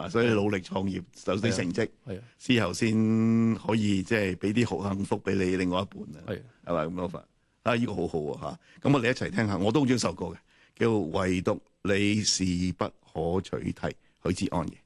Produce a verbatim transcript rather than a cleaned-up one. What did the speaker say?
嘛？所以努力創業，有啲成績， 係啊， 之後先可以即係俾啲好幸福俾你另外一半啊， 係係咪咁講法？啊，呢、這個好好喎嚇！咁我哋一齊聽下，我都好中意首歌嘅，叫《唯獨你是不可取替》，許志安嘅。